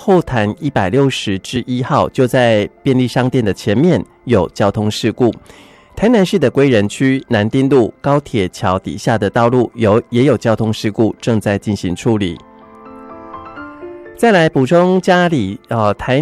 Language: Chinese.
后坛160-1号，就在便利商店的前面有交通事故。台南市的归仁区南丁路高铁桥底下的道路也有交通事故，正在进行处理。再来补充家里台